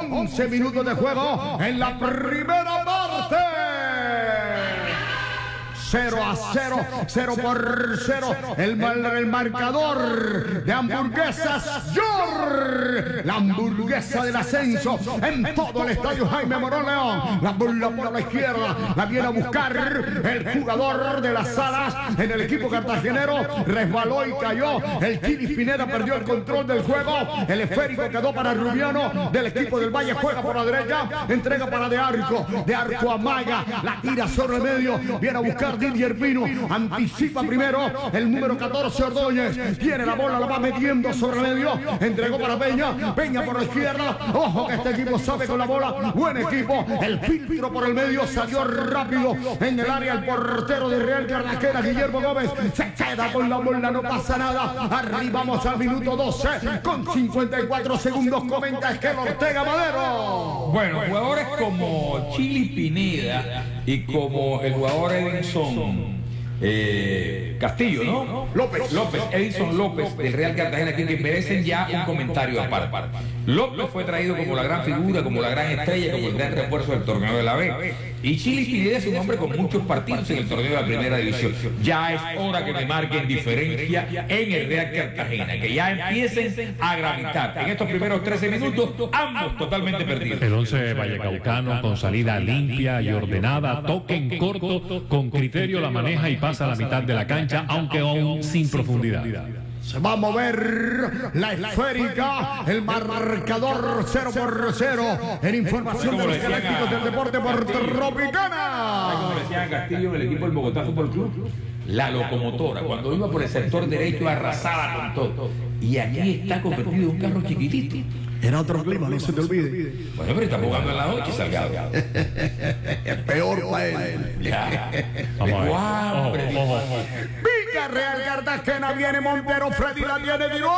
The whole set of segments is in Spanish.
11 minutos de juego en la primera parte. 0-0, 0-0, el marcador de Hamburguesas York, la hamburguesa del ascenso en todo el estadio Jaime Morón León. La bola por la izquierda, la viene a buscar el jugador de las Salas en el equipo cartagenero, resbaló y cayó. El Chili Pineda perdió el control del juego, el esférico quedó para el Rubiano del equipo del Valle, juega por la derecha, entrega para de arco amaga, la tira sobre el medio, viene a buscar Didier Pino, anticipa primero el número 14 Ordóñez, tiene la bola, la va metiendo sobre el medio, entregó para Peña, Peña por la izquierda, ojo que este equipo sabe con la bola, buen equipo, el filtro por el medio, salió rápido en el área el portero de Real Cartagena, Guillermo Gómez, se queda con la bola, no pasa nada, arribamos al minuto 12, con 54 segundos, comenta Esquel Ortega Madero. Bueno, jugadores como Chili Pineda y como el jugador Edinson Castillo, ¿no? López, Edinson López del Real Cartagena, que merecen ya un comentario aparte. López fue traído como la gran figura, como la gran estrella, como el gran refuerzo del torneo de la B. Y Chili Pineda es un hombre con muchos partidos en el torneo de la primera división. Ya es hora que me marquen diferencia en el Real Cartagena, que ya empiecen a gravitar. En estos primeros 13 minutos, ambos totalmente perdidos. El 11 vallecaucano con salida limpia y ordenada, toque en corto, con criterio la maneja y pasa a la mitad de la cancha, aunque aún sin profundidad. Se va a mover la esférica, el marcador 0-0 en información de los galácticos del deporte por Tropicana. Como decía Castillo, el equipo del Bogotá Fútbol Club, la locomotora, cuando iba por el sector derecho arrasaba con todo. Y aquí está convertido en un carro chiquitito. Era otro clima, no se te olvide. Bueno, pero está jugando en la noche, Salgado. Es peor para él. Ya. Vamos. Villa Real Cartagena, viene Montero, Freddy la tiene, tiró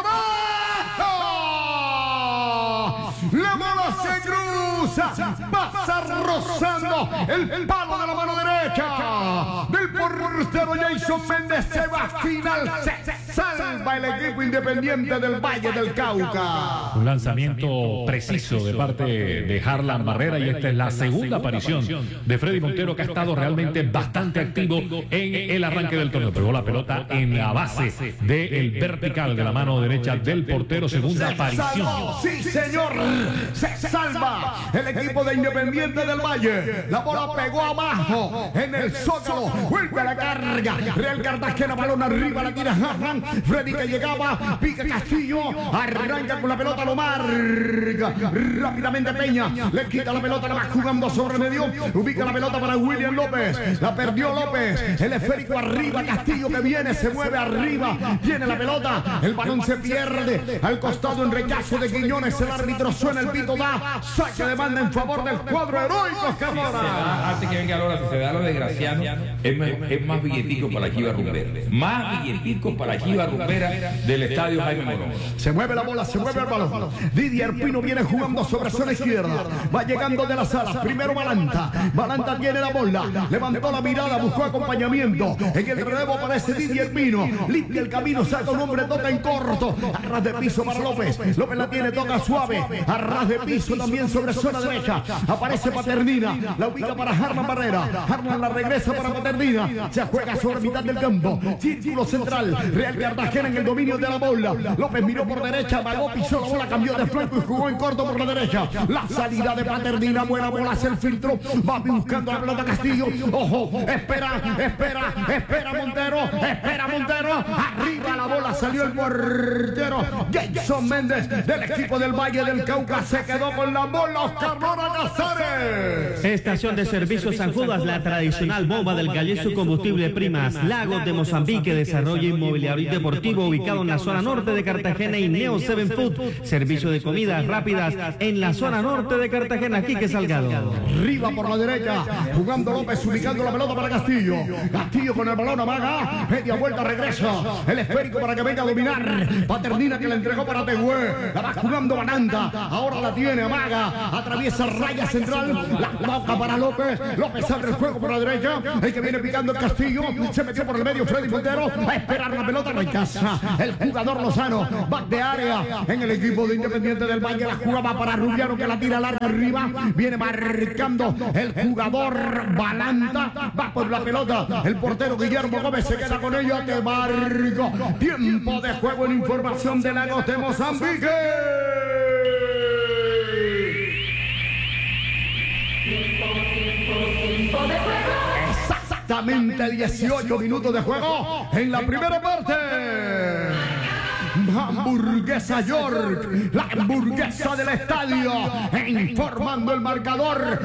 abajo. La bola se cruza, pasa rozando el palo de la mano derecha del portero Jason Méndez. Se va final, se salva el equipo independiente del Valle del Cauca. Un lanzamiento preciso de parte de Harlan Barrera, y esta es la segunda aparición de Freddy Montero, que ha estado realmente bastante activo en el arranque del torneo. Pegó la pelota en la base del vertical de la mano derecha del portero, segunda aparición. Sí, señor, se salva el equipo de Independiente del Valle. La bola pegó abajo en el zócalo, vuelve a la carga. Real Cartagena, balón arriba, la tira Harlan. Freddy que llegaba, pica Castillo, arranca con la pelota, lo marca rápidamente Peña, le quita la pelota, la va jugando sobre medio, ubica la pelota para William López, la perdió López, el esférico arriba, Castillo que viene, se mueve arriba, tiene la pelota, el balón se pierde al costado en rechazo de Quiñones, el árbitro suena el pito, da saque de banda en favor del cuadro heroico Escamora. Antes que venga Lora, si se da lo desgraciado, es más billetico para la Chiva Rumbera, más billetico para la Chiva Rumbera del estadio Jaime Morón. Se mueve la bola, se mueve el balón. Didier Pino viene jugando sobre zona izquierda. Va llegando de las alas. Primero Balanta. Balanta tiene la bola. Levantó la mirada, buscó acompañamiento. En el relevo aparece Didier Pino. Limpia el camino, saca un hombre, toca en corto. A ras de piso para López. López la tiene, toca suave. A ras de piso también sobre zona derecha. Aparece Paternina. La ubica para Harlan Barrera. Harlan la regresa para Paternina. Se juega sobre mitad del campo. Círculo central. Real Cartagena en el dominio de la bola. López miró por derecha, vagó, pisó la bola, cambió de flanco y jugó en corto por la derecha. La salida de Paternina, buena bola, hace el filtro. Va buscando la pelota Castillo. Ojo, espera Montero. Arriba la bola, salió el portero Jason Méndez del equipo del Valle del Cauca. Se quedó con la bola Oscar Lora Casares. Estación de servicio San Judas, la tradicional bomba del Galleso Combustible Primas, Lagos de Mozambique, desarrollo inmobiliario y deportivo ubicado en la zona norte de Cartagena, y Neo 7 Food, servicio de comidas rápidas en la zona norte de Cartagena. Quique Salgado. Arriba por la derecha, jugando López, ubicando la pelota para Castillo. Castillo con el balón, amaga, media vuelta, regresa. El esférico para que venga a dominar. Paternina que le entregó para Tehué. La va jugando Balanta. ahora la tiene, amaga, atraviesa raya central, la toca para López. López abre el juego por la derecha. El que viene picando el Castillo. Se metió por el medio Freddy Montero. A esperar la pelota, rechaza el jugador Lozano. Back de área en el equipo de Independiente del Valle. La jugada para Rubiano que la tira larga arriba. Viene marcando el jugador Balanta. Va por la pelota. El portero Guillermo Gómez se queda con ella. Que marco. Tiempo de juego en información de Lagos de Mozambique. Exactamente 18 minutos de juego en la primera parte. Hamburguesa York, la hamburguesa del estadio, informando el marcador.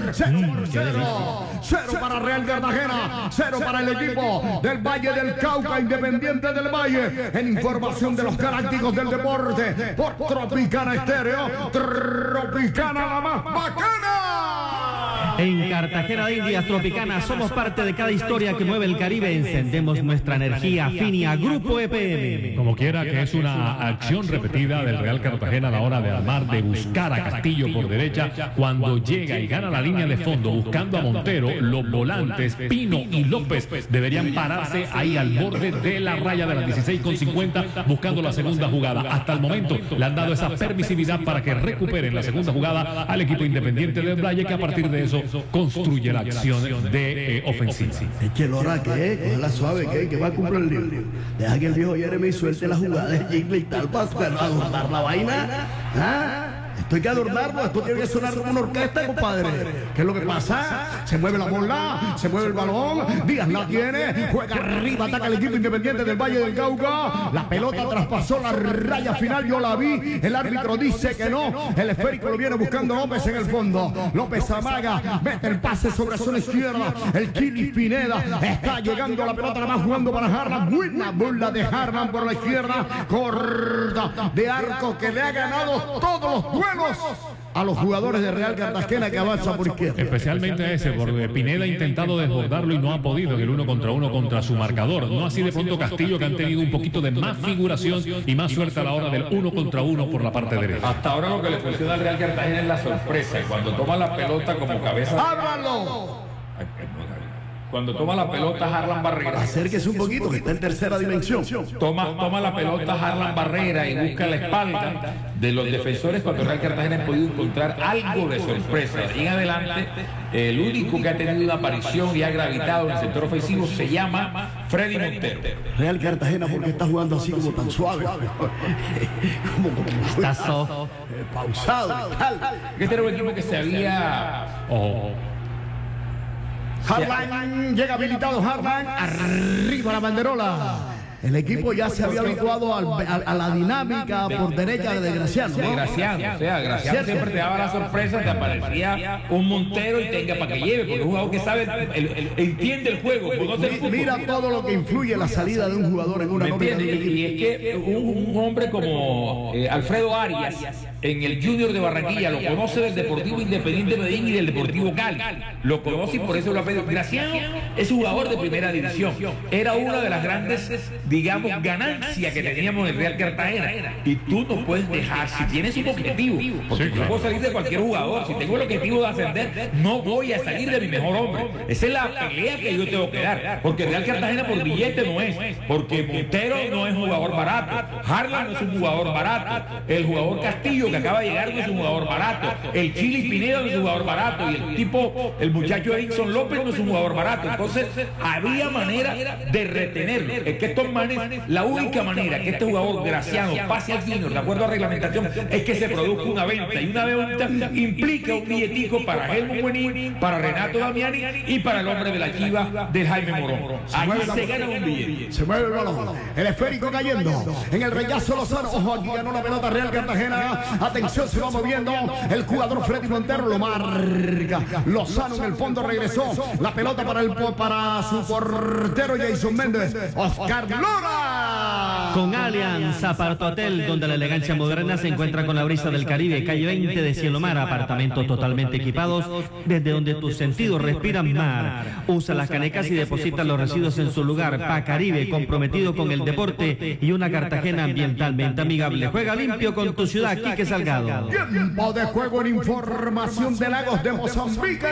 0-0 para Real Cartagena, 0 para el equipo del Valle del Cauca, Independiente del Valle. En información de los galácticos del deporte por Tropicana Estéreo, Tropicana la más bacana. En Cartagena de Indias, Tropicana, somos parte de cada historia que mueve el Caribe. Encendemos nuestra energía. Finia, Grupo EPM. Como quiera que es una acción repetida del Real Cartagena a la hora de armar, de buscar a Castillo por derecha. Cuando llega y gana la línea de fondo buscando a Montero, los volantes Pino y López deberían pararse ahí al borde de la raya de las 16:50 buscando la segunda jugada. Hasta el momento le han dado esa permisividad para que recuperen la segunda jugada al equipo Independiente del Valle, que a partir de eso construye la acción de ofensiva. Es que Lora, que la suave, que va a cumplir el libro. Deja que el viejo Jeremy suelte la jugada de Jingle y tal para adornar la vaina. ¿Ah? Esto hay que adornarlo, esto tiene que sonar como una orquesta, compadre. ¿Qué es lo que pasa? Se mueve la bola, se mueve el balón. Díaz la tiene, juega arriba, ataca el equipo Independiente del Valle del Cauca. La pelota traspasó la raya final, yo la vi. El árbitro dice que no. El esférico lo viene buscando López en el fondo. López amaga, mete el pase sobre su izquierda. El Chili Pineda está llegando la pelota, la va jugando para Harlan. Buena bola de Harlan por la izquierda. Corta de arco que le ha ganado todos los duelos a los jugadores de Real Cartagena que avanzan por izquierda. Especialmente a ese, porque Pineda ha intentado desbordarlo y no ha podido en el 1 contra 1 contra su marcador. No así de pronto Castillo, que han tenido un poquito de más figuración y más suerte a la hora del 1 contra 1 por la parte derecha. Hasta ahora lo que le funciona al Real Cartagena es la sorpresa. Y cuando toma la pelota como cabeza... ¡Ábralo! Cuando toma la pelota Harlan Barrera. Acérquese un poquito, que está en tercera dimensión. Toma la pelota Harlan Barrera y busca la espalda de los defensores cuando Real Cartagena ha podido encontrar algo de sorpresa. Y en adelante, el único que ha tenido una aparición y ha gravitado en el sector ofensivo se llama Freddy Montero. Real Cartagena, ¿por qué está jugando así como tan suave? Está soft. Pausado y tal. Este era un equipo que se había... Harlan, llega habilitado Harlan, arriba la banderola. El equipo ya se había habituado a la dinámica por derecha de Graciano, ¿no? De Graciano, o sea, Graciano siempre te daba la sorpresa, te aparecía un Montero y tenga para que lleve, porque es un jugador que sabe, entiende el juego, conoce el fútbol. Mira todo lo que influye en la salida de un jugador en una nómina. Y es que un hombre como Alfredo Arias, en el Junior de Barranquilla, lo conoce del Deportivo Independiente Medellín y del Deportivo Cali. Lo conoce y por eso lo ha pedido. Graciano es jugador de primera división. Era una de las grandes, digamos, ganancias que teníamos en el Real Cartagena. Y tú no puedes dejar, si tienes un objetivo, porque yo puedo salir de cualquier jugador. Si tengo el objetivo de ascender, no voy a salir de mi mejor hombre. Esa es la pelea que yo tengo que dar. Porque el Real Cartagena por billete no es. Porque Montero no es un jugador barato. Harlan no es un jugador barato. El jugador Castillo, que acaba de llegar, no es un jugador barato. El Chili Pineda no es un jugador barato. Y el muchacho Edison López no es un jugador barato. Entonces, había manera de retenerlo. Es que estos manes, la única manera que este jugador Graciano pase al Junior, de acuerdo a reglamentación, es que se produzca una venta. Y una venta implica un billetico para Helmut Buenín, para Renato Damiani y para el hombre de la Chiva del Jaime Morón. Allí se gana un billete. Se mueve el balón. El esférico cayendo. En el rechazo Lozano. Ojo, aquí ganó la pelota Real Cartagena. Atención, se va moviendo. El jugador Freddy Montero lo marca. Lozano en el fondo regresó. La pelota para su portero Jason Méndez. Oscar Lora. Con Allianz Aparto Hotel, donde la elegancia moderna se encuentra con la brisa del Caribe, calle 20 de Cielo Mar, apartamentos totalmente equipados, desde donde tus sentidos respiran mar. Usa las canecas y deposita los residuos en su lugar. Caribe, comprometido con el deporte y una Cartagena ambientalmente amigable. Juega limpio con tu ciudad, Quique Salgado. Tiempo de juego en información de Lagos de Mozambique.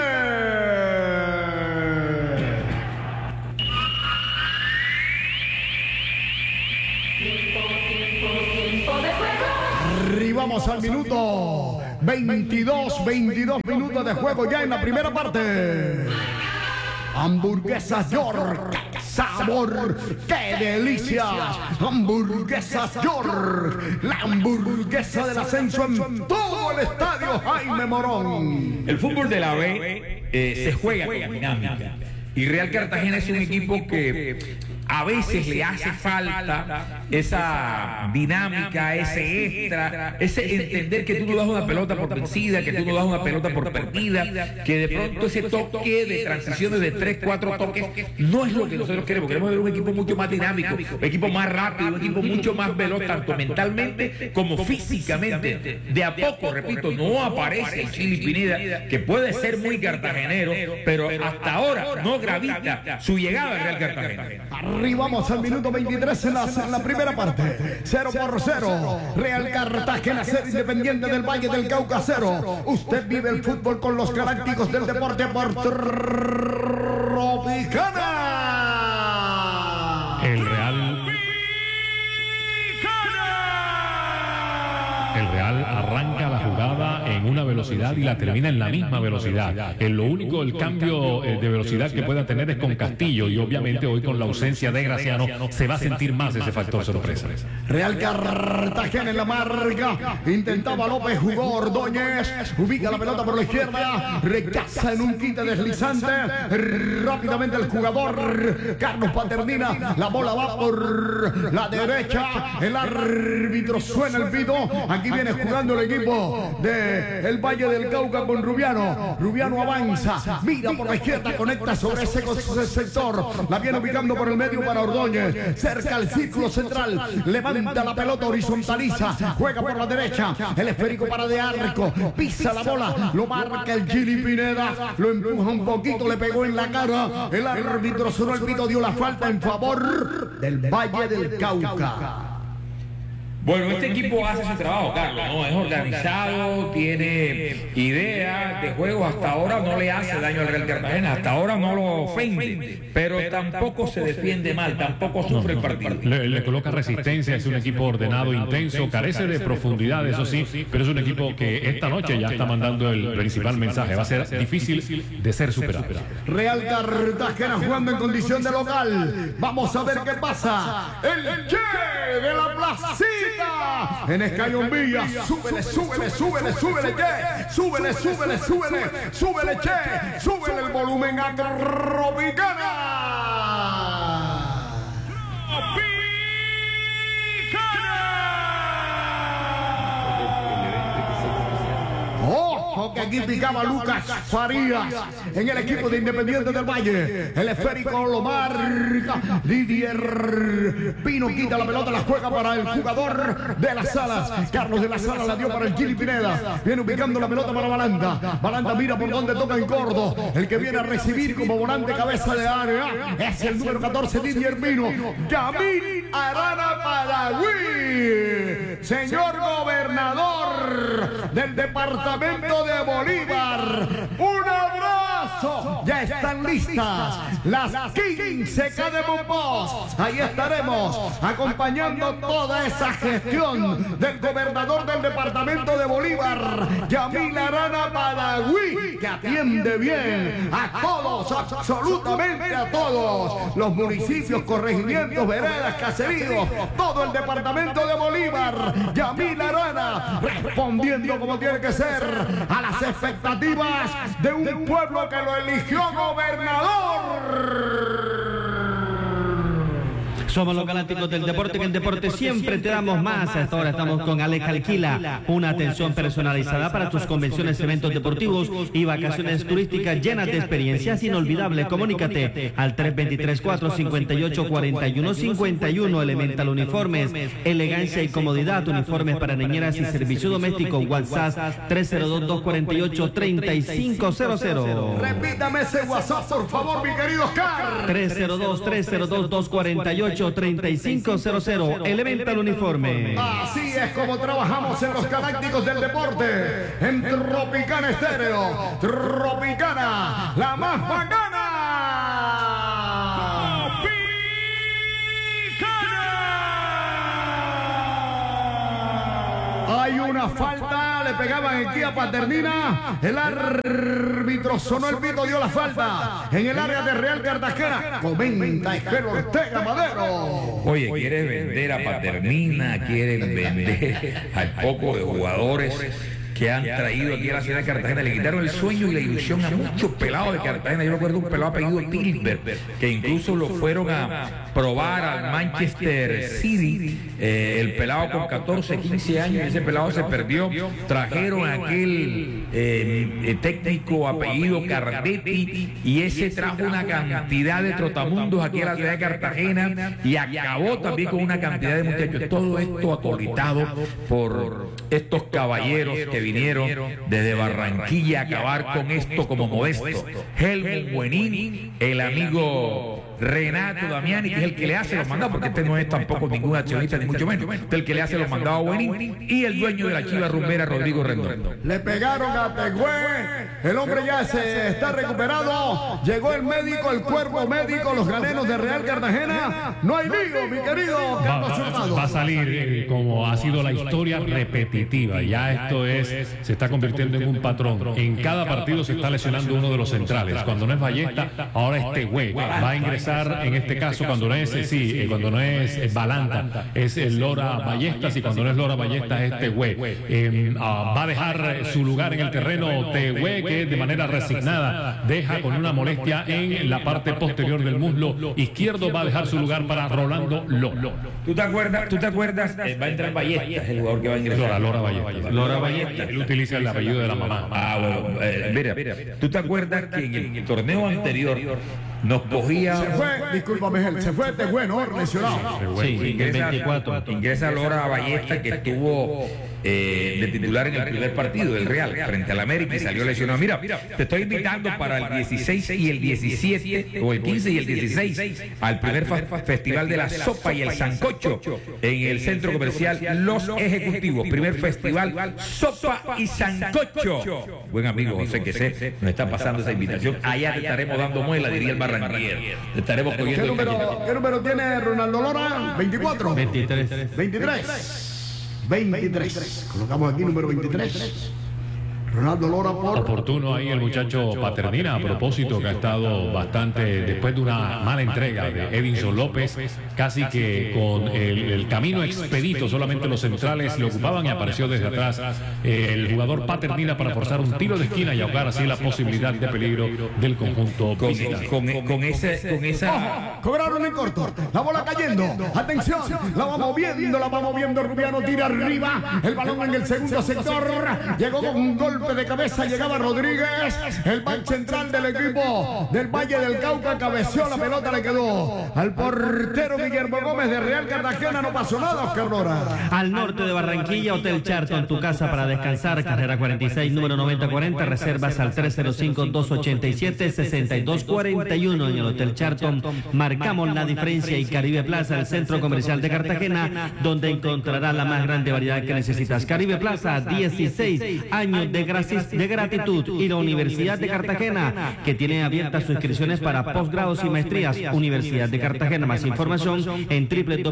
Arribamos al minuto 22 minutos de juego ya en la primera parte. Hamburguesas York, sabor, qué delicias. Hamburguesas York, la hamburguesa del ascenso en todo el estadio Jaime Morón. El fútbol de la B se juega con dinámica. Y Real Cartagena es un equipo que a veces le hace falta esa dinámica, ese extra, ese entender que tú no das una pelota por vencida, que tú no das una pelota por perdida, que de pronto ese toque de transiciones de 3, 4 toques no es lo que nosotros queremos. Queremos ver un equipo mucho más dinámico, un equipo más rápido, un equipo mucho más veloz, tanto mentalmente como físicamente. De a poco, repito, no aparece el Chili Pineda, que puede ser muy cartagenero, pero hasta ahora no gravita su llegada al Real Cartagena. Arribamos al minuto 23 en la primera parte. 0-0. Real Cartagena 0, Independiente del Valle del Cauca 0. Usted vive el fútbol con los galácticos del deporte por Tropicana. El Real arranca la jugada en una velocidad y la termina en la misma velocidad. Lo único, el cambio de velocidad que pueda tener es con Castillo, y obviamente hoy con la ausencia de Graciano se va a sentir más ese factor sorpresa. Real Cartagena en la marca. Intentaba López, jugó Ordóñez, ubica la pelota por la izquierda, rechaza en un quite deslizante. Rápidamente el jugador Carlos Paternina, la bola va por la derecha. El árbitro suena el pito. Aquí viene jugando el equipo del Valle del Cauca con Rubiano. Rubiano avanza, mira por la izquierda, conecta sobre ese sector. La viene ubicando por el medio para Ordóñez. Cerca al círculo central. Levanta la pelota, horizontaliza. Juega por la derecha. El esférico para de arco. Pisa la bola. Lo marca el Chili Pineda. Lo empuja un poquito, le pegó en la cara. El árbitro sonó el pito, dio la falta en favor del Valle del Cauca. Bueno, este equipo hace su trabajo, Carlos, ¿no? Es organizado, tiene ideas de juego. Hasta ahora no le hace daño al Real Cartagena, hasta ahora no lo ofende, pero tampoco se defiende mal, tampoco sufre el partido. Le coloca resistencia, es un equipo ordenado, intenso, carece de profundidad, eso sí, pero es un equipo que esta noche ya está mandando el principal mensaje. Va a ser difícil de ser superado. Real Cartagena jugando en condición de local. Vamos a ver qué pasa. El Che de la Placita. En Escayón Villa, súbele, Che, súbele, Che, súbele el volumen a Tropicana. Ojo que aquí picaba Lucas Farías en el equipo de Independiente del Valle. El esférico lo marca Didier Pino, quita la pelota, la juega para el jugador de Las Salas. Carlos de Las Salas la dio para el Chili Pineda. Viene ubicando la pelota para Balanta. Balanta mira por donde toca en Gordo. El que viene a recibir como volante cabeza de área es el número 14, Didier Pino. Yamil Arana Paraguay. Señor gobernador del departamento de Bolívar, un abrazo. Ya están listas las 15 Cademopos. Ahí estaremos acompañando toda esa gestión del gobernador del departamento de Bolívar, Yamil Arana Paraguay, que atiende bien a todos, absolutamente a todos los municipios, corregimientos, veredas, caseríos, todo el departamento de Bolívar. Yamil Arana respondiendo como tiene que ser a las expectativas de un pueblo que lo eligió gobernador. Somos los galácticos del deporte, que en deporte siempre te damos más. Hasta ahora estamos con Alex Alquila, una atención personalizada para tus convenciones, eventos deportivos y vacaciones turísticas llenas de experiencias inolvidables. Comunícate al 323-458-4151. Elemental Uniformes, elegancia y comodidad, uniformes para niñeras y servicio doméstico. WhatsApp 302-248-3500. Repítame ese WhatsApp, por favor, mi querido Oscar. 302-248-3500. Elemental Uniforme. Así es como trabajamos en los Galácticos del Deporte, en Tropicana Estéreo. Tropicana, la más bacana. Hay una falta, le pegaban aquí a Paternina. El árbitro sonó el pito, dio la falta en el área de Real Cartagena. Comenta Esquel Ortega Madero. Oye, ¿quieres vender a Paternina? ¿Quieren vender al poco de jugadores que han traído aquí a la ciudad de Cartagena? Le quitaron el sueño y la ilusión a muchos pelados de Cartagena. Yo recuerdo un pelado apellido Tilber, que incluso lo fueron a probar al Manchester City, el pelado con 14, 15 años, ese pelado se perdió. Trajeron a aquel técnico apellido Cardetti, y ese trajo una cantidad de trotamundos aquí a la ciudad de Cartagena y acabó también con una cantidad de muchachos. Todo esto acolitado por estos caballeros que vinieron desde Barranquilla a acabar con esto como Modesto. Helmut Buenín, el amigo Renato Damiani, que es el que le hace los mandados, porque este no es tampoco ningún accionista, ni mucho menos. Este es el que le hace los mandados a Buenín, y el dueño de la Chiva Rumbera, Rodrigo Rendón. Le pegaron a Tegüe, el hombre ya se está recuperado. Llegó el médico, el cuerpo médico, los graneros de Real Cartagena. No hay lío, mi querido Carlos Hurtado. Va a salir como ha sido la historia repetitiva. Ya esto se está convirtiendo en un patrón. En cada partido se está lesionando uno de los centrales. Cuando no es Ballesta, ahora es Tegüe. Va a ingresar en este caso, cuando no es cuando no es Balanta, es el Lora Ballestas, y cuando no es Lora Ballestas es Tegüe. Va a dejar su lugar en el terreno Tegüe, que de manera resignada deja con una molestia en la parte posterior del muslo izquierdo. Va a dejar su lugar para Rolando Lolo. ¿Tú te acuerdas? Va a entrar Ballestas, el jugador que va a ingresar. Lora Ballestas. Lora Ballestas. Él utiliza el apellido de la mamá. Bueno, mira, ¿tú te acuerdas que en el torneo anterior nos cogía... Se fue, discúlpame, se fue Tegüe, ¿no? Lesionado. Sí, ingresa Lora Ballestas, que estuvo de titular en el primer partido del Real frente al América y salió lesionado. Mira, te estoy invitando para el 16 y el 17, o el 15 y el 16, al primer festival de la sopa y el sancocho en el centro comercial Los Ejecutivos. Primer festival sopa y sancocho. Buen amigo José Quesé nos está pasando esa invitación. Allá te estaremos dando muela, diría el barranquillero. Te estaremos cogiendo. ¿Qué número tiene Ronaldo Lora? 24. 23. 23. Colocamos aquí número 23. Ronaldo Lora por... Oportuno ahí el muchacho Paternina, a propósito, que ha estado bastante, después de una mala entrega de Edinson López, casi que con el camino expedito, solamente los centrales le ocupaban, y apareció desde atrás el jugador Paternina para forzar un tiro de esquina y ahogar así la posibilidad de peligro del conjunto visitante. Con esa... Cobraron en corto, la bola cayendo, atención, la va moviendo, Rubiano tira arriba, el balón en el segundo sector, llegó con un golpe de cabeza, llegaba Rodríguez, el back central del equipo del Valle del Cauca, cabeció la pelota, le quedó al portero Guillermo Gómez de Real Cartagena. No pasó nada, Oscar Lora. Al norte de Barranquilla, Hotel Charton, tu casa para descansar, carrera 46, número 9040, reservas al 305-287-6241. En el Hotel Charton marcamos la diferencia, y Caribe Plaza, el centro comercial de Cartagena, donde encontrarás la más grande variedad que necesitas. Caribe Plaza, 16 años de gratitud, y la Universidad de Cartagena, que tiene abiertas sus inscripciones para posgrados y maestrías. Universidad de Cartagena, más información en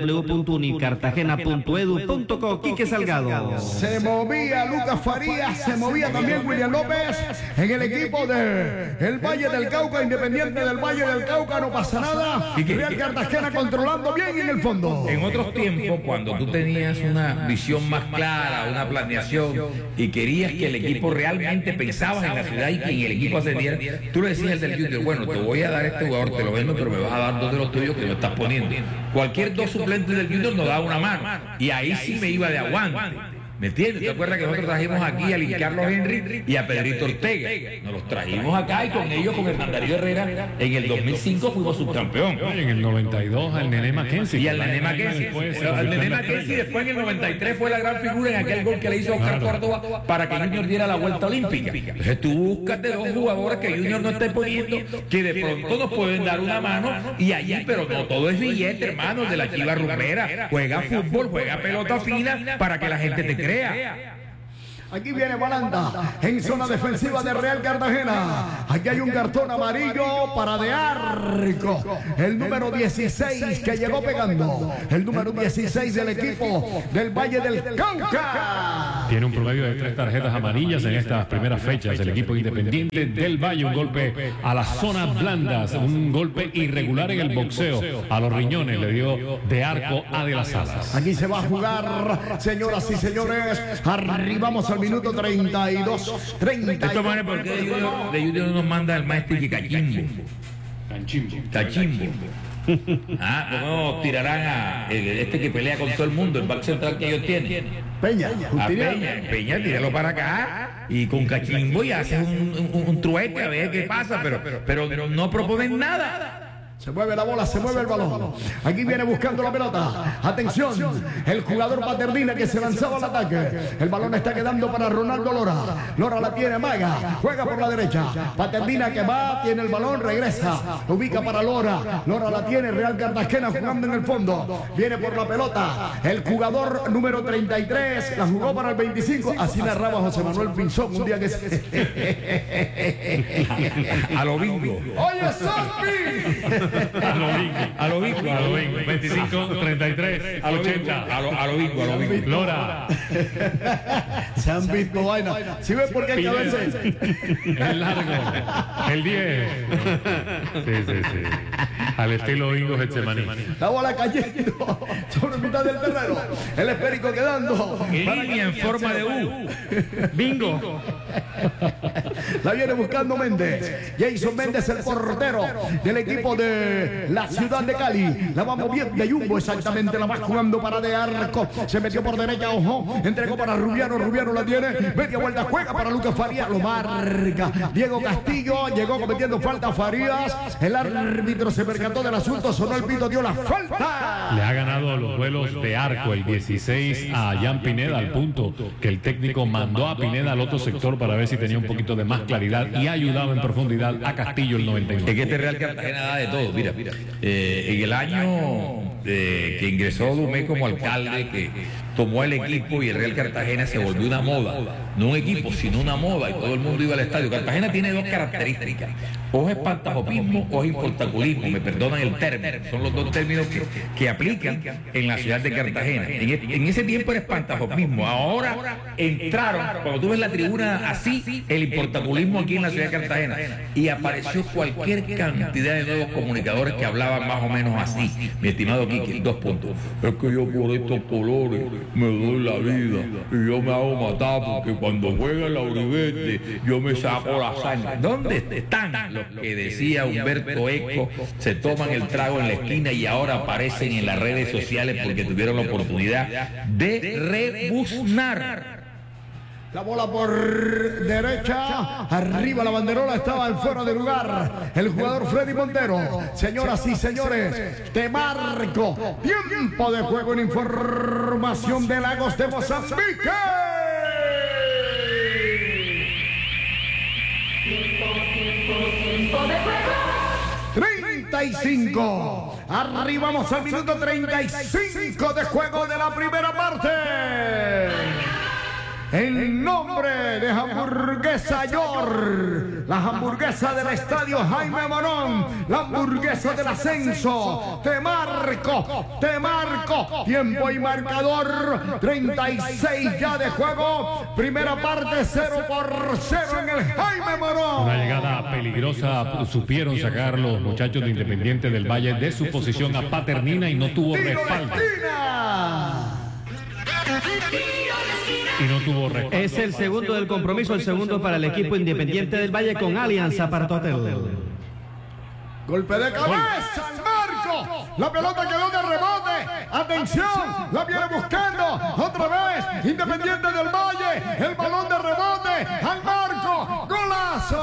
www.unicartagena.edu.co. Quique Salgado. Se movía Lucas Farías, se movía también William López en el equipo del Valle del Cauca, Independiente del Valle del Cauca. No pasa nada. Real Cartagena controlando bien en el fondo. En otros tiempos, cuando tú tenías una visión más clara, una planeación, y querías que el equipo equipo realmente pensabas en la ciudad y que en el equipo ascendiera, tú le decías al del Junior, bueno, te voy a dar este jugador, te lo vendo, pero me vas a dar dos de los tuyos que me estás poniendo. Cualquier dos suplentes del Junior nos daba una mano, y ahí sí me iba de aguante. ¿Me entiendes? ¿Te acuerdas que nosotros trajimos aquí a Luis Carlos Henry y a Pedrito Ortega? Nos los trajimos acá y con ellos, con Hernán Darío Herrera, en el 2005 fuimos subcampeón. En el 92 al Nené Mackenzie. Y al Nené Mackenzie. Al Nené Mackenzie después en el 93 fue la gran figura en aquel gol que le hizo Oscar Córdoba para que Junior diera la vuelta olímpica. Entonces tú buscas de dos jugadores que Junior no esté poniendo, que de pronto nos pueden dar una mano y allí, pero no todo es billete, hermano, de la Chiva Rumbera. Juega fútbol, juega pelota fina para que la gente te crea. Aquí viene Balanda en zona defensiva de Real Cartagena. Aquí hay un cartón amarillo para De Arco. El número 16 que llegó pegando. El número 16 del equipo del Valle del Cauca. Tiene un promedio de 3 tarjetas amarillas en estas primeras fechas. El equipo independiente del Valle, un golpe a las zonas blandas, un golpe irregular en el boxeo. A los riñones le dio De Arco a De las Alas. Aquí se va a jugar, señoras y señores. Arribamos al minuto 32. Esto vale porque de Junior nos manda el maestro y Cachimbo. Cachimbo. ¿Cómo tirarán a este que pelea con todo el mundo, el back central que ellos tienen? Peña. A Peña, tíralo para acá y con Cachimbo y hace un trueque a ver qué pasa, pero no proponen nada. Se mueve la bola, se mueve el balón. Aquí viene buscando la pelota. Atención, el jugador Paternina que se lanzaba al ataque. El balón está quedando para Ronaldo Lora. Lora la tiene, Maga. Juega por la derecha. Paternina que va, tiene el balón, regresa. Lo ubica para Lora. Lora la tiene, Real Cartagena jugando en el fondo. Viene por la pelota. El jugador número 33 la jugó para el 25. Así narraba José Manuel Pinzón un día que se... A lo bingo. ¡Oye, Zampi! A lo bingo. 25, 33, 80. A lo bingo. Lora. Se han visto vaina. ¿Sí ven por qué hay que veces? El largo. El 10. Sí. Al estilo bingo Getsemaní. La bola cayendo sobre mitad del terreno. El esférico quedando. Línea en forma de U. Bingo. La viene buscando Méndez. Jason Méndez, el portero del equipo de la ciudad de Cali. La va moviendo de Jumbo, exactamente. La va jugando para De Arco. Se metió por derecha, ojo. Entregó para Rubiano. Rubiano la tiene. Media vuelta, juega para Lucas Farías. Lo marca Diego Castillo. Llegó cometiendo falta Farías. El árbitro se percató del asunto. Sonó el pito, dio la falta. Le ha ganado los duelos De Arco, el 16 a Jan Pineda, al punto que el técnico mandó a Pineda al otro sector para ver si tenía un poquito de más claridad y ayudaba en profundidad a Castillo el 99. Es que este Real Cartagena da de todo. Mira, en el año que ingresó Dumé como alcalde, que tomó el equipo y el Real Cartagena se volvió una moda. No un equipo, sino una moda, y todo el mundo iba al estadio. Cartagena tiene dos características: o es espantajopismo o es importaculismo, me perdonan el término. Son los dos términos que aplican en la ciudad de Cartagena. En ese tiempo era espantajopismo. Ahora entraron, cuando tú ves la tribuna así, el importaculismo aquí en la ciudad de Cartagena. Y apareció cualquier cantidad de nuevos comunicadores que hablaban más o menos así. Mi estimado Kiki, 2 puntos. Es que yo por estos colores me doy la vida y yo me hago matar porque cuando juega la Uribete yo me saco la sangre. ¿Dónde están los que decía Humberto Eco? Se toman el trago en la esquina y ahora aparecen en las redes sociales porque tuvieron la oportunidad de rebuznar. La bola por derecha, arriba la banderola, estaba al fuera de lugar el jugador Freddy Montero. Señoras y señores, te marco tiempo de juego en información de Lagos de Mozambique. 35. Arribamos al minuto 35 de juego de la primera parte. En nombre de Hamburguesa York, la hamburguesa del estadio Jaime Morón, la hamburguesa del ascenso, te marco, tiempo y marcador, 36 ya de juego, primera parte 0-0 en el Jaime Morón. Una llegada peligrosa, supieron sacar los muchachos de Independiente del Valle de su posición a Paternina y no tuvo respaldo. ¡Tiro de esquina! y no tuvo respaldo. Es el segundo del compromiso, el segundo para el equipo Independiente del Valle con Alianza Apartotel. Golpe de cabeza al marco. La pelota quedó de rebote. Atención, la viene buscando. Otra vez, Independiente del Valle. El balón de rebote al marco. ¡Golazo!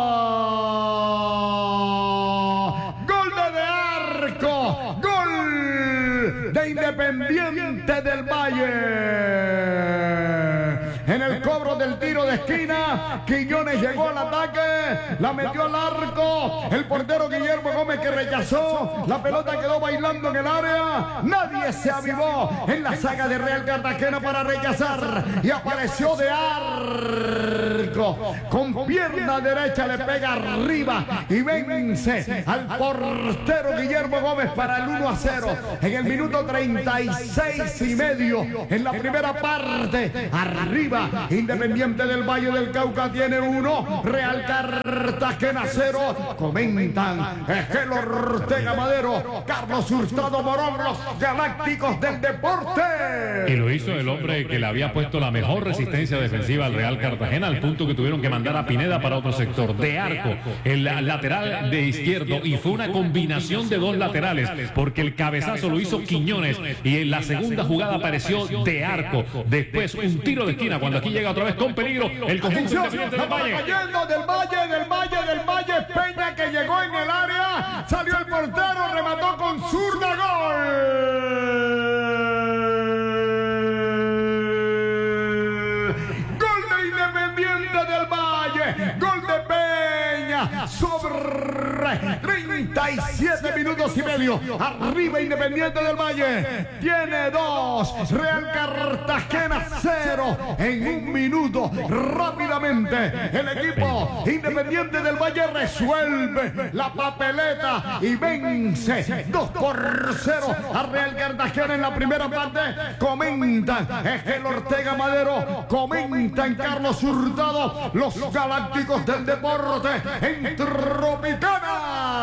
¡Gol de arco! ¡Gol de Independiente del Valle! En el cobro del tiro de esquina, Quiñones llegó al ataque, la metió al arco, el portero Guillermo Gómez que rechazó, la pelota quedó bailando en el área, nadie se avivó en la saga de Real Cartagena para rechazar y apareció de arco, con pierna derecha le pega arriba y vence al portero Guillermo Gómez para el 1-0 en el minuto 36 y medio en la primera parte, arriba Independiente del Valle del Cauca tiene 1, Real Cartagena 0. Comentan Esquel Ortega Madero, Carlos Hurtado Morón, los Galácticos del Deporte. Y lo hizo el hombre que le había puesto la mejor resistencia defensiva al Real Cartagena, al punto que tuvieron que mandar a Pineda para otro sector. De arco, el lateral de izquierdo, y fue una combinación de dos laterales, porque el cabezazo lo hizo Quiñones y en la segunda jugada apareció de arco. Después un tiro de esquina, cuando aquí llega otra vez con peligro el conjunto Independiente del Valle. Cayendo del Valle, Peña que llegó en el área, salió el portero, remató con zurda, gol. Gol de Independiente del Valle, gol de Peña, sobre 37 minutos y medio, arriba Independiente del Valle, tiene 2, Real Cartagena 0, en un minuto, rápidamente, el equipo Independiente del Valle resuelve la papeleta y vence 2-0 a Real Cartagena en la primera parte. Comentan Esquel Ortega Madero, comentan Carlos Hurtado, los Galácticos del Deporte en Tropicana.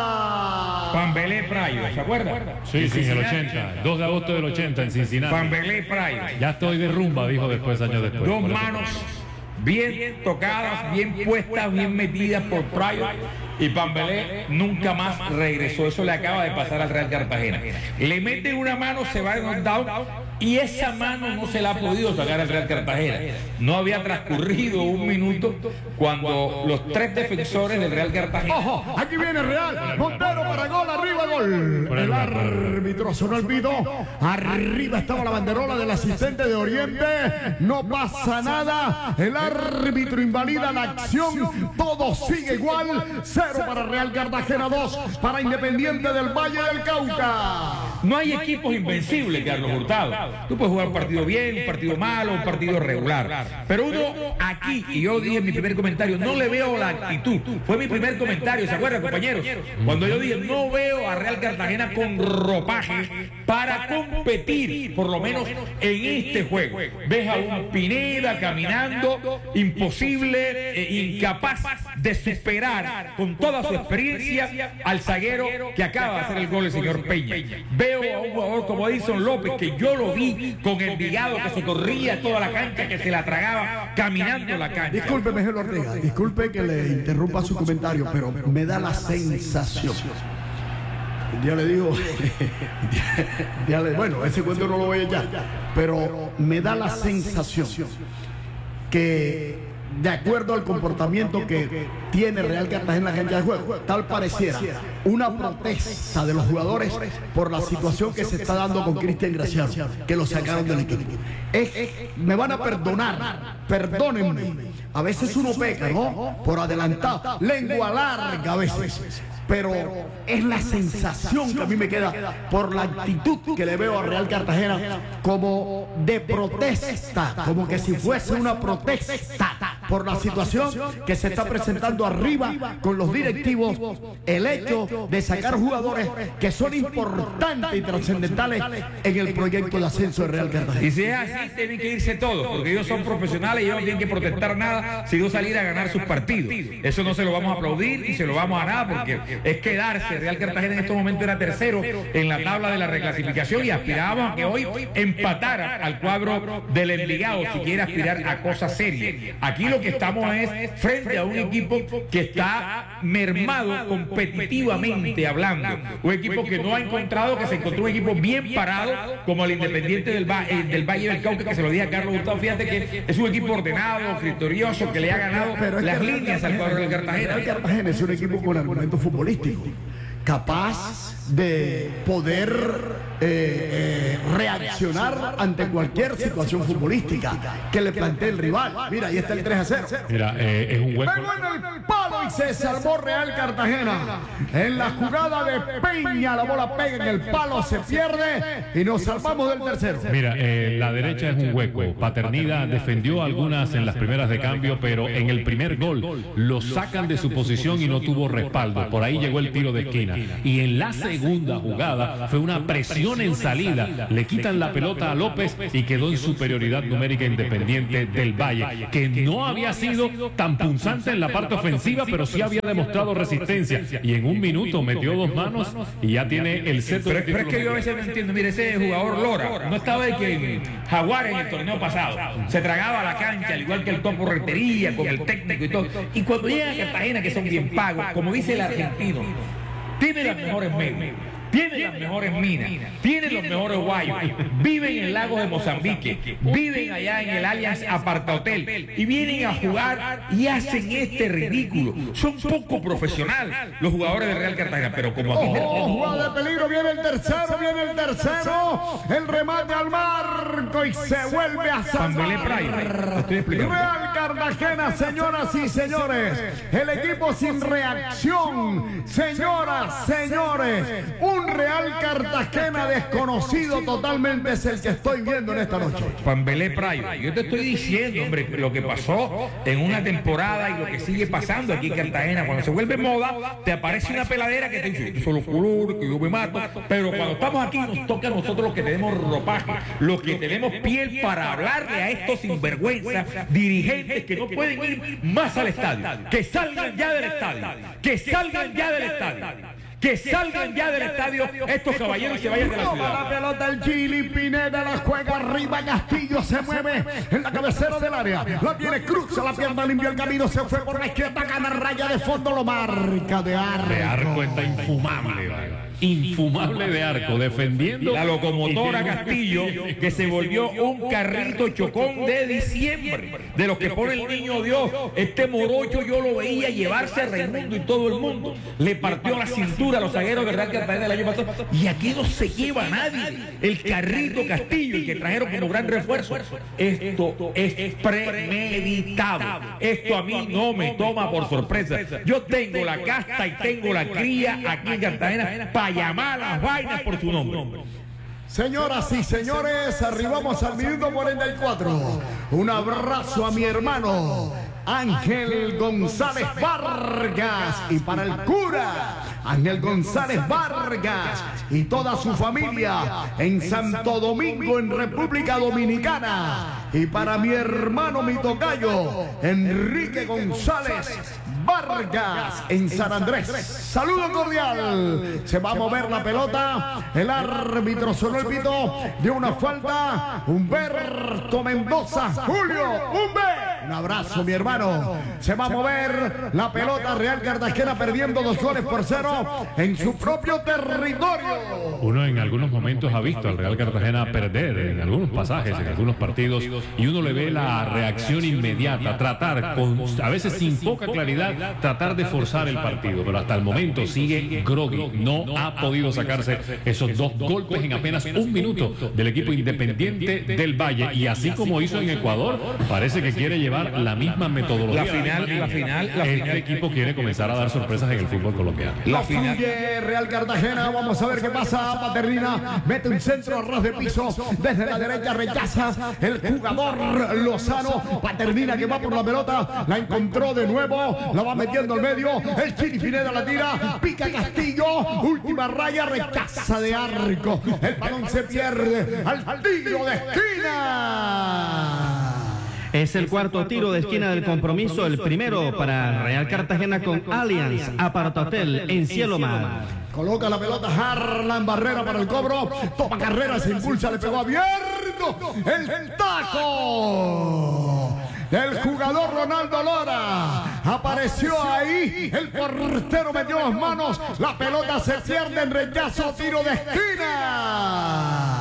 Pambelé Prayo, ¿se acuerda? Sí, sí, en el 80, 2 de agosto del 80 en Cincinnati. Pambelé Prayo. Ya estoy de rumba, dijo después, años después. Dos manos bien tocadas, bien puestas, bien metidas por Prayo. Y Pambelé nunca más regresó. Eso le acaba de pasar al Real Cartagena. Le meten una mano, se va de knockdown y esa mano no se la ha podido sacar al Real Cartagena. No había transcurrido un minuto cuando los 3 defensores del Real Cartagena... ¡Ojo! Aquí viene Real. Montero para gol, arriba gol. El árbitro sonó el pito. Arriba estaba la banderola del asistente de Oriente. No pasa nada. El árbitro invalida la acción. Todo sigue igual. 0 para Real Cartagena, 2 para Independiente del Valle del Cauca. No hay equipos invencibles, Carlos Hurtado. Tú puedes jugar un partido bien, un partido malo, un partido regular. Pero uno aquí, y yo dije en mi primer comentario, no le veo la actitud. Fue mi primer comentario, ¿se acuerdan, compañeros? Cuando yo dije, no veo a Real Cartagena con ropaje para competir, por lo menos en este juego. Ves a un Pineda caminando, imposible, incapaz de superar con toda su experiencia al zaguero que acaba de hacer el gol, el señor Peña. Veo a un jugador como Edison López, que yo lo vi con Envigado, que se corría toda la cancha, que se la tragaba caminando la cancha. Disculpe, Miguel Ortega, disculpe que le interrumpa su comentario, pero me da la sensación. Ya le digo, bueno, ese cuento no lo voy a echar, pero me da la sensación que, de acuerdo al comportamiento que tiene Real Cartagena en la cancha de juego, tal pareciera una protesta de los jugadores por la situación que se está dando con Cristian Graciano, que lo sacaron del equipo. Me van a perdonar, perdónenme, a veces uno peca, ¿no? Por adelantado, lengua larga a veces. Pero es la sensación que a mí me queda por la actitud que le veo a Real Cartagena, como de protesta, como que si fuese una protesta por la situación que se está presentando arriba con los directivos, el hecho de sacar jugadores que son importantes y trascendentales en el proyecto de ascenso de Real Cartagena. Y si es así, tienen que irse todos, porque ellos son profesionales y ellos no tienen que protestar nada, sino salir a ganar sus partidos. Eso no se lo vamos a aplaudir y se lo vamos a nada, porque es quedarse. Real Cartagena en estos momentos era tercero en la tabla de la reclasificación y aspirábamos a que hoy empatara al cuadro del Envigado si quiere aspirar a cosas serias. Aquí lo que estamos es frente a un equipo que está mermado competitivamente hablando, un equipo que no ha encontrado, que se encontró un equipo bien parado como el Independiente del Valle del Cauca, que se lo dije a Carlos Gustavo. Fíjate que es un equipo ordenado, criterioso, que le ha ganado las líneas al cuadro del Cartagena. El Cartagena es un equipo con argumento futbolístico, capaz de poder reaccionar ante cualquier situación futbolística que le plantee el rival. Mira, ahí está el 3-0. Mira, es un hueco. Pegó en el palo y se salvó Real Cartagena. En la jugada de Peña, la bola pega en el palo, se pierde y nos salvamos del tercero. Mira, la derecha es un hueco. Paternida defendió algunas en las primeras de cambio, pero en el primer gol lo sacan de su posición y no tuvo respaldo. Por ahí llegó el tiro de esquina. Y en la segunda jugada fue una presión en salida. Le quitan la pelota a López y quedó en superioridad numérica Independiente del Valle, que no había sido tan punzante en la parte ofensiva, pero sí había demostrado resistencia. Y en un minuto metió dos manos y ya tiene el cetro. Pero es que yo a veces no entiendo. Mire, ese jugador Lora no estaba de que en Jaguares en el torneo pasado se tragaba la cancha, al igual que el Topo Rentería, con el técnico y todo. Y cuando llega a Cartagena, que son bien pagos, como dice el argentino, tiene las mejores medios, tiene las mejores minas, tiene los mejores guayos, viven en Lagos de Mozambique, viven allá en el Allianz Aparta Hotel y vienen a jugar y hacen este ridículo. Son poco profesionales los jugadores de Real Cartagena, pero como aquí jugada de peligro, viene el tercero, el remate al marco y se vuelve a Pambelé salvar. Estoy explicando. Real Cartagena, señoras y señores, el equipo sin reacción, señoras, señores, un Real Cartagena desconocido totalmente es el que estoy viendo en esta noche. Pambelé Prayo. Yo te estoy diciendo, hombre, lo que pasó en una temporada y lo que sigue pasando aquí en Cartagena. Cuando se vuelve moda, te aparece una peladera que te dice, solo color, que yo me mato. Pero cuando estamos aquí, nos toca a nosotros los que tenemos ropaje, los que tenemos piel para hablarle a estos sinvergüenza dirigentes que no pueden ir más al estadio. Que salgan ya del estadio. Que salgan ya del estadio. Que salgan ya del estadio estos caballeros y se vayan de la Toma la ciudad. pelota el Chili, Pineda la juega arriba, Castillo se mueve en la cabecera del área, la tiene, cruza la pierna, limpia el camino, se fue por la izquierda, gana raya de fondo, lo marca de arco. De arco está infumable, ¿vale? Infumable de arco, defendiendo La locomotora Castillo, que se volvió un carrito chocón de diciembre, de los que pone el niño Dios. Este morocho yo lo veía llevarse a Raimundo y todo el mundo. Le partió la cintura a los zagueros de Real Cartagena el año pasado. Y aquí no se lleva a nadie. El carrito Castillo, el que trajeron como gran refuerzo. Esto es premeditado. Esto a mí no me toma por sorpresa. Yo tengo la casta y tengo la cría aquí en Cartagena para llamar las vainas por su nombre. Señoras y señores, arribamos al minuto 44. Un abrazo a mi hermano Ángel González Vargas y para el cura Ángel González Vargas y toda su familia en Santo Domingo, en República Dominicana, y para mi hermano, mi tocayo Enrique González Vargas en San Andrés. Saludo cordial. Se va a mover la pelota. El árbitro sonó el pito de una falta. Humberto Mendoza. Julio Un abrazo, mi hermano. Se va a mover la pelota. Real Cartagena perdiendo 2-0 en su propio territorio. Uno en algunos momentos ha visto al Real Cartagena perder en algunos pasajes, en algunos partidos, y uno le ve la reacción inmediata, tratar con, a veces sin poca claridad, tratar de forzar el partido, pero hasta el momento sigue groggy, no ha podido sacarse esos dos golpes en apenas un minuto del equipo Independiente del Valle, y así como hizo en Ecuador, parece que quiere llevar llevar la misma metodología. La final. Este equipo quiere comenzar a dar sorpresas en el fútbol colombiano. La final. Real Cartagena, vamos a ver qué pasa. Paternina mete un centro a ras de piso. Desde la derecha rechaza el jugador Lozano. Paternina que va por la pelota. La encontró de nuevo. La va metiendo al medio. El Chili Pineda la tira. Pica Castillo. Última raya. Rechaza de arco. El balón se pierde al tiro de esquina. Es el cuarto tiro de esquina del compromiso, el primero para Real Cartagena con Allianz Apartahotel en Cielo Mar. Coloca la pelota Harlan Barrera para el cobro. Toma carrera, se impulsa, le pegó abierto. El taco del jugador Ronaldo Lora. Apareció ahí. El portero metió las manos. La pelota se pierde en rechazo, tiro de esquina.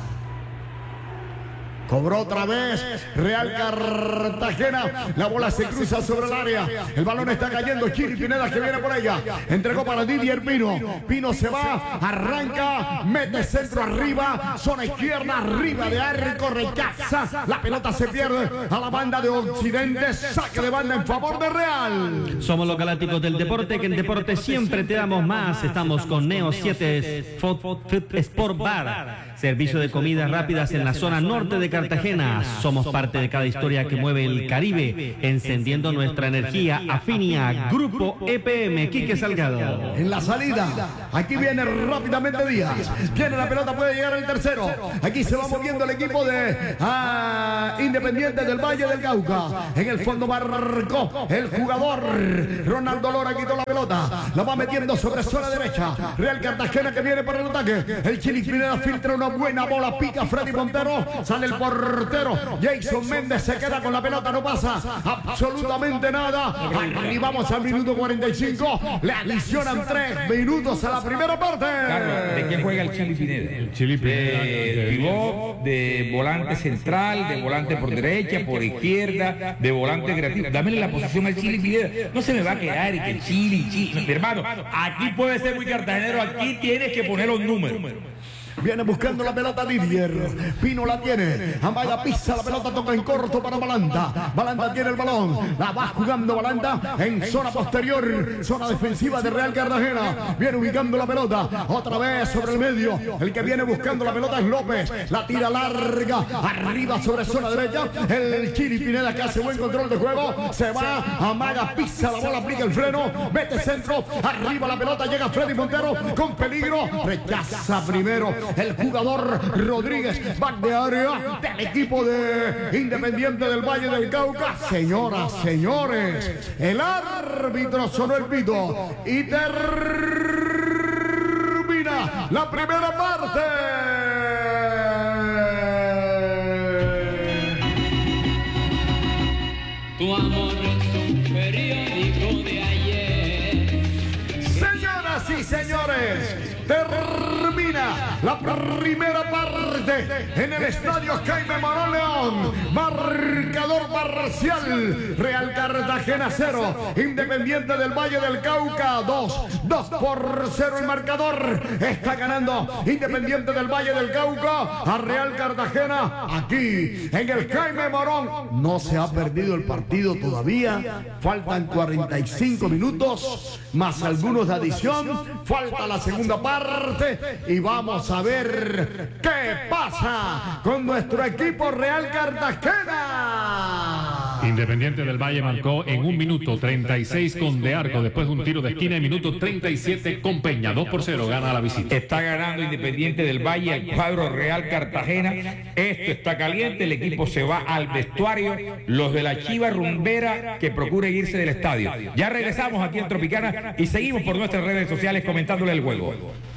Cobró otra vez Real Cartagena. La bola se cruza sobre el área. El balón está cayendo. Chili Pineda que viene por ella. Entregó para Didier Pino. Pino se va. Arranca. Mete centro arriba. Zona izquierda. Arriba de arco. Rechaza. La pelota se pierde a la banda de Occidente. Saque de banda en favor de Real. Somos los galácticos del deporte, que en deporte siempre te damos más. Estamos con Neo 7 Sport Bar. Servicio de comidas rápidas en la zona norte de Cartagena. Somos parte de cada historia que mueve el Caribe, encendiendo nuestra energía. Afinia, Grupo EPM, Quique Salgado. En la salida, aquí viene rápidamente Díaz. Viene la pelota, puede llegar el tercero. Aquí se va moviendo el equipo de Independiente del Valle del Cauca. En el fondo marcó el jugador Ronaldo Lora, quitó la pelota. La va metiendo sobre zona derecha. Real Cartagena que viene para el ataque. El Chili Pineda filtra una buena bola, pica Freddy Montero, sale el portero, Jason Méndez se queda con la pelota, no pasa absolutamente nada. Arribamos al minuto 45, le adicionan 3 minutos a la primera parte. Carlos, ¿de qué juega el Chili Pineda? El Chili Pineda. De pivot, de volante central, de volante por derecha, por izquierda, de volante creativo. Dámele la posición al Chili Pineda. No se me va a quedar y que Chili. Mi hermano, aquí puede ser muy cartagenero, aquí tienes que poner los números. Viene buscando la pelota Didier. Pino la tiene. Amaya pisa la pelota, toca en corto para Balanta. Balanta tiene el balón. La va jugando Balanta en zona posterior. Zona defensiva de Real Cartagena. Viene ubicando la pelota. Otra vez sobre el medio. El que viene buscando la pelota es López. La tira larga. Arriba sobre zona derecha. El Chili Pineda que hace buen control de juego. Se va. Amaya pisa la bola, aplica el freno. Mete centro. Arriba la pelota. Llega Freddy Montero con peligro. Rechaza primero el jugador Rodríguez, back de área del equipo de Independiente del Valle del Cauca. Señoras, señores, el árbitro sonó el pito y termina la primera parte. Tu amor es un periódico de ayer. Señoras y señores, termina la primera parte en el estadio Jaime Morón León. Marcador parcial: Real Cartagena 0, Independiente del Valle del Cauca 2. 2-0 el marcador. Está ganando Independiente del Valle del Cauca a Real Cartagena aquí en el Jaime Morón. No se ha perdido el partido todavía. Faltan 45 minutos más algunos de adición. Falta la segunda parte y vamos a ver qué pasa con nuestro equipo Real Cartagena. Independiente del Valle marcó en 1 minuto 36 con De Arco, después de un tiro de esquina en minuto 37 con Peña. 2-0 gana la visita. Está ganando Independiente del Valle el cuadro Real Cartagena. Esto está caliente, el equipo se va al vestuario. Los de la Chiva Rumbera que procuren irse del estadio. Ya regresamos aquí en Tropicana y seguimos por nuestras redes sociales comentándole el juego.